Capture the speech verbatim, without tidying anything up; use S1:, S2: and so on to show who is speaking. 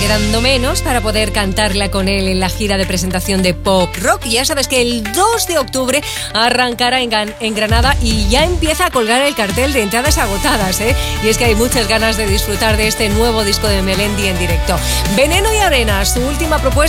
S1: quedando menos para poder cantarla con él en la gira de presentación de Pop Rock. Y ya sabes que el dos de octubre arrancará en, Gan- en Granada y ya empieza a colgar el cartel de entradas agotadas, ¿eh? Y es que hay muchas ganas de disfrutar de este nuevo disco de Melendi en directo. Veneno y Arena, su última propuesta